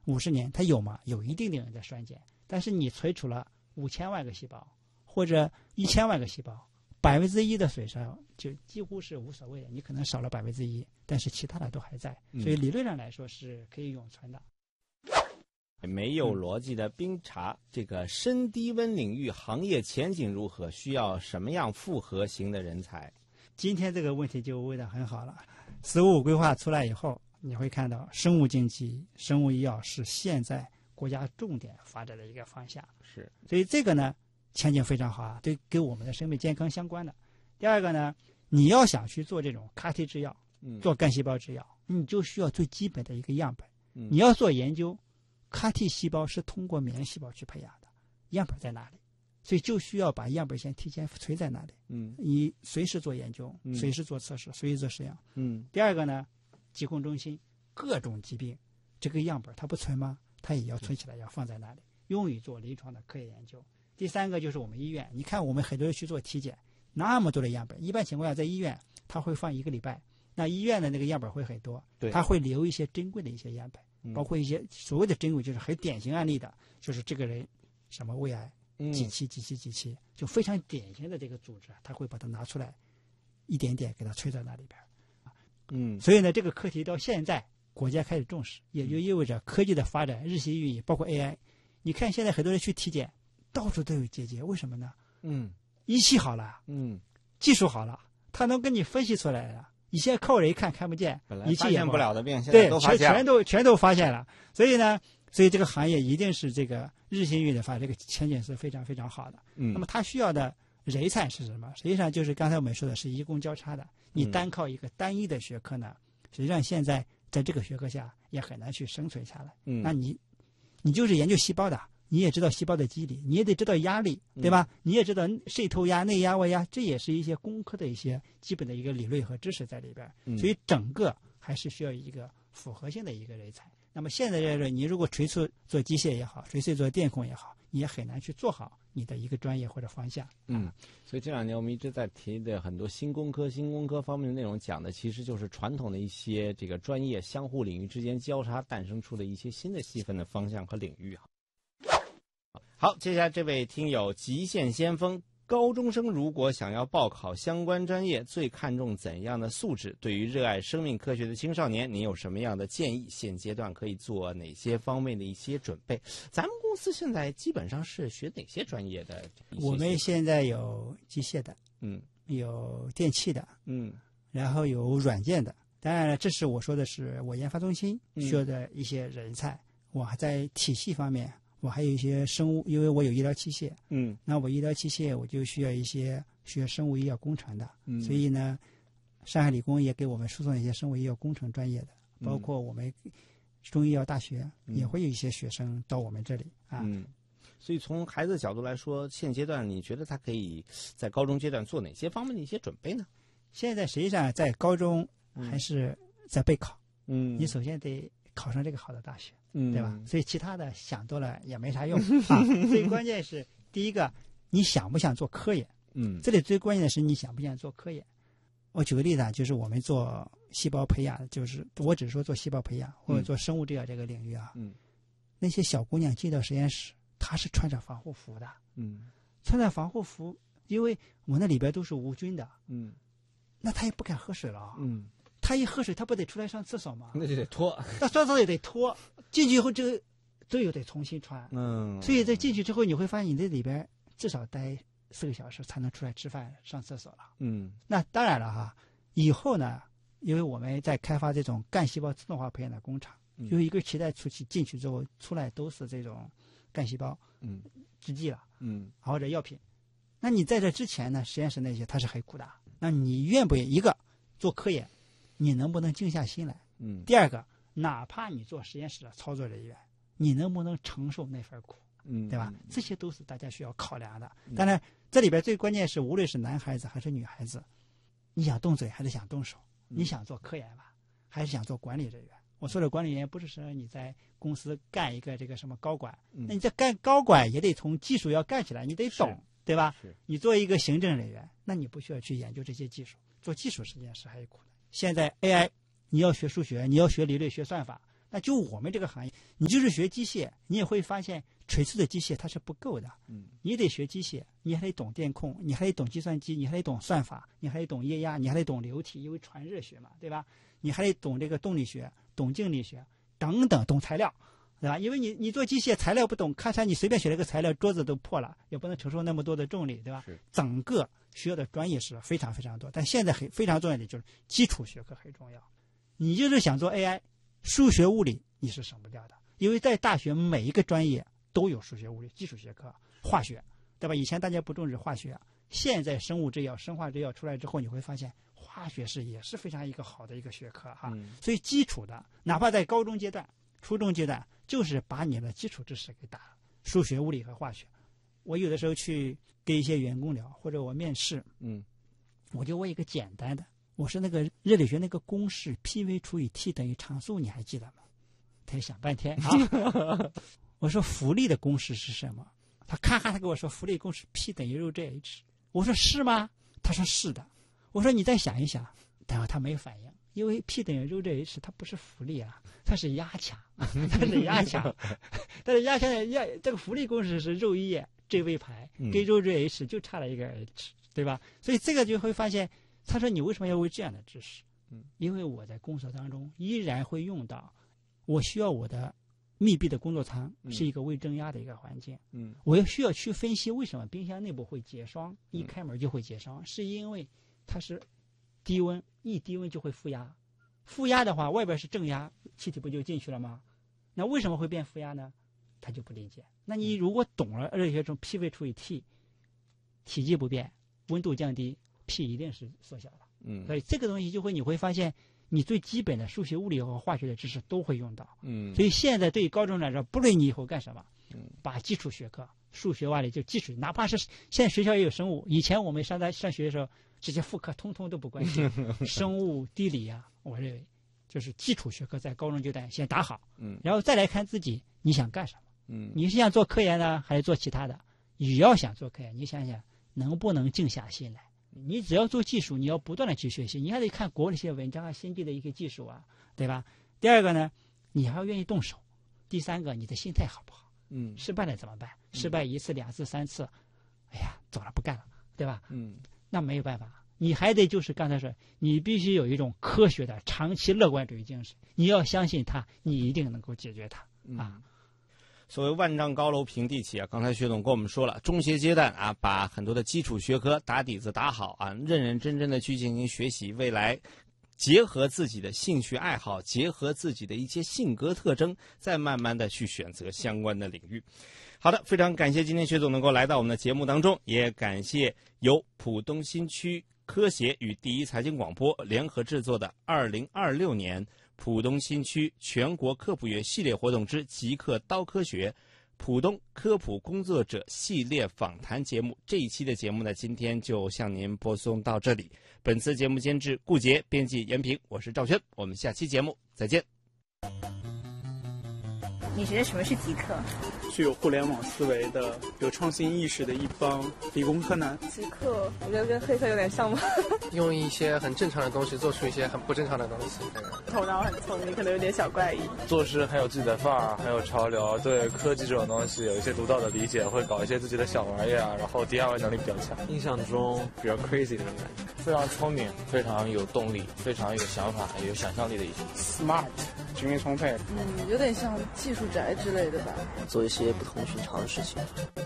50年，它有吗？有一定点的衰减，但是你存储了5000万个细胞或者1000万个细胞，1%的损伤就几乎是无所谓的，你可能少了1%，但是其他的都还在，所以理论上来说是可以永存的。 没有逻辑的冰茶，这个深低温领域行业前景如何？需要什么样复合型的人才？ 今天这个问题就问得很好了。“15+5”规划出来以后，你会看到生物经济、生物医药是现在国家重点发展的一个方向。 是， 所以这个呢，前景非常好啊，对，跟我们的生命健康相关的。第二个呢，你要想去做这种 CAR-T 制药，做干细胞制药，你就需要最基本的一个样本。你要做研究，CAR-T 细胞是通过免疫细胞去培养的，样本在哪里？所以就需要把样本先提前存在那里。你随时做研究，随时做测试，随时做实验。第二个呢，疾控中心各种疾病，这个样本它不存吗？它也要存起来，要放在那里，用于做临床的科学研究。第三个就是我们医院，你看我们很多人去做体检，那么多的样本，一般情况下在医院它会放1个礼拜，那医院的那个样本会很多，它会留一些珍贵的一些样本，包括一些所谓的珍贵就是很典型案例的，就是这个人什么胃癌几期，就非常典型的这个组织，他会把它拿出来，一点点给它吹在那里边。所以呢，这个课题到现在国家开始重视，也就意味着科技的发展日新月异，包括 AI。你看现在很多人去体检，到处都有结节，为什么呢？仪器好了，技术好了，它能跟你分析出来了。以前靠人看不见，仪器也发现不了的病，现在都发现了， 全都发现了。所以呢，这个行业一定是这个日新月异的发展，这个前景是非常非常好的。那么它需要的人才是什么？实际上就是刚才我们说的是医工交叉的。你单靠一个单一的学科呢，实际上现在在这个学科下也很难去生存下来。那你就是研究细胞的，你也知道细胞的机理，你也得知道压力，对吧？你也知道渗透压、内压、外压，这也是一些工科的一些基本的一个理论和知识在里边。所以整个还是需要一个复合性的一个人才。那么现在这个你如果纯粹做机械也好，纯粹做电控也好，你也很难去做好你的一个专业或者方向。 所以这2年我们一直在提的很多新工科方面的内容，讲的其实就是传统的一些这个专业相互领域之间交叉诞生出的一些新的细分的方向和领域。好，接下来这位听友极限先锋，高中生如果想要报考相关专业，最看重怎样的素质？对于热爱生命科学的青少年，您有什么样的建议？现阶段可以做哪些方面的一些准备？咱们公司现在基本上是学哪些专业的？ 我们现在有机械的，有电气的，然后有软件的。当然了，这是我说的是我研发中心需要的一些人才。我还在体系方面，我还有一些生物，因为我有医疗器械，那我医疗器械我就需要一些学生物医药工程的，所以呢，上海理工也给我们输送一些生物医药工程专业的，包括我们中医药大学也会有一些学生到我们这里啊。 所以从孩子的角度来说，现阶段你觉得他可以在高中阶段做哪些方面的一些准备呢？ 现在实际上在高中还是在备考，你首先得考上这个好的大学，对吧？所以其他的想多了也没啥用啊。最关键是第一个，你想不想做科研？这里最关键的是你想不想做科研。我举个例子啊，就是我们做细胞培养，就是我只是说做细胞培养或者做生物制药这个领域啊，那些小姑娘进到实验室，她是穿着防护服的，穿着防护服，因为我那里边都是无菌的，那她也不敢喝水了啊，他一喝水，他不得出来上厕所吗？ 那就得脱， 那上厕所也得脱。进去以后，这个都有得重新穿。所以在进去之后，你会发现你在里边至少待4个小时才能出来吃饭、上厕所了。那当然了哈，以后呢，因为我们在开发这种干细胞自动化培养的工厂，有一个脐带出去进去之后，出来都是这种干细胞，制剂了，或者药品。那你在这之前呢，实验室那些它是很苦的。那你愿不愿意一个做科研？你能不能静下心来？第二个，哪怕你做实验室的操作人员，你能不能承受那份苦？对吧？这些都是大家需要考量的。当然，这里边最关键是，无论是男孩子还是女孩子，你想动嘴还是想动手？你想做科研吧，还是想做管理人员？我说的管理人员不是说你在公司干一个这个什么高管，那你在干高管也得从技术要干起来，你得懂，对吧？你做一个行政人员，那你不需要去研究这些技术，做技术实验室还有苦的。现在 AI， 你要学数学，你要学理论，学算法， 那就我们这个行业，你就是学机械，你也会发现纯粹的机械它是不够的。你得学机械，你还得懂电控，你还得懂计算机，你还得懂算法，你还得懂液压，你还得懂流体，因为传热学嘛，对吧？你还得懂这个动力学，懂静力学等等，懂材料，对吧？因为你做机械材料不懂，咔嚓你随便选了个材料，桌子都破了，也不能承受那么多的重力，对吧？整个需要的专业是非常非常多，但现在非常重要的就是基础学科很重要。你就是想做 AI， 数学物理你是省不掉的，因为在大学每一个专业都有数学物理基础学科，化学，对吧？以前大家不重视化学，现在生物制药、生化制药出来之后，你会发现化学也是非常一个好的一个学科哈。所以基础的，哪怕在高中阶段、初中阶段，就是把你的基础知识给打了，数学、物理和化学。我有的时候去跟一些员工聊，或者我面试，我就问一个简单的，我说那个热力学那个公式 PV 除以 T 等于常数，你还记得吗？他就想半天啊。我说浮力的公式是什么？他跟我说浮力公式 P 等于 ρgh。我说是吗？他说是的。我说你再想一想，然后他没反应，因为 P 等于 ρgh 它不是浮力啊，它是压强，它是压强。但是压强这个浮力公式是ρe Gv 排跟 ρgh 就差了一个 h， 对吧？所以这个就会发现，他说你为什么要为这样的知识？因为我在工作当中依然会用到，我需要我的密闭的工作舱是一个微正压的一个环境，我又需要去分析为什么冰箱内部会结霜，一开门就会结霜，是因为它是低温，一低温就会负压，负压的话外边是正压，气体不就进去了吗？那为什么会变负压呢？他就不理解。那你如果懂了热力学中 PV 除以 T， 体积不变，温度降低， P 一定是缩小了。所以这个东西你会发现你最基本的数学、物理和化学的知识都会用到。所以现在对于高中来说，不论你以后干什么，把基础学科数学、物理就基础，哪怕是现在学校也有生物，以前我们上学的时候，这些副科通通都不关心，生物、地理啊，我认为就是基础学科在高中阶段先打好，然后再来看自己你想干什么。你是想做科研呢，还是做其他的？你要想做科研，你想想能不能静下心来。你只要做技术，你要不断的去学习，你还得看国内一些文章啊、先进的一些技术啊，对吧？第二个呢，你还要愿意动手。第三个，你的心态好不好？失败了怎么办？失败1次、2次、3次，哎呀，走了不干了，对吧？那没有办法，你还得就是刚才说，你必须有一种科学的长期乐观主义精神，你要相信它，你一定能够解决它啊。 所谓万丈高楼平地起啊，刚才薛总跟我们说了，中学阶段啊，把很多的基础学科打底子打好啊，认认真真的去进行学习，未来结合自己的兴趣爱好，结合自己的一些性格特征，再慢慢的去选择相关的领域。好的，非常感谢今天薛总能够来到我们的节目当中，也感谢由浦东新区科协与第一财经广播联合制作的2026年浦东新区全国科普月系列活动之极客刀科学浦东科普工作者系列访谈节目。这一期的节目呢，今天就向您播送到这里。本次节目监制顾杰，编辑严平，我是赵轩，我们下期节目再见。 你觉得什么是极客？ 具有互联网思维的、有创新意识的一帮理工科男。 极客，我觉得跟黑客有点像吧。 用一些很正常的东西做出一些很不正常的东西。 头脑很聪明，可能有点小怪异。 做事很有自己的范儿，很有潮流，对科技这种东西有一些独到的理解，会搞一些自己的小玩意啊，然后 DIY 能力比较强。 印象中比较 crazy 的那种感觉，非常聪明，非常有动力，非常有想法，有想象力的一些。 smart， 精力充沛。 有点像技术宅之类的吧。 做一些不同寻常的事情。